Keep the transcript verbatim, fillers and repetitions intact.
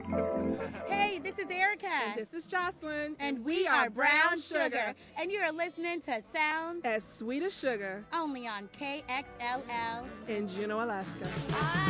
Hey, this is Erica. And this is Jocelyn. And we, we are Brown Sugar. Sugar. And you are listening to Sounds as Sweet as Sugar. Only on K X L L in Juneau, Alaska.